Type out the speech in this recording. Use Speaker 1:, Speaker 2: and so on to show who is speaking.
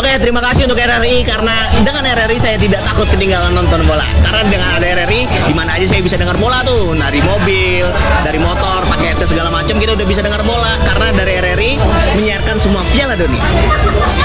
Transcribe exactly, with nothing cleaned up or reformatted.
Speaker 1: Oke, terima kasih untuk R R I karena dengan R R I saya tidak takut ketinggalan nonton bola. Karena dengan ada R R I, di mana aja saya bisa dengar bola tuh, dari mobil, dari motor, pakai headset segala macam kita udah bisa dengar bola karena dari R R I menyiarkan semua Piala Dunia.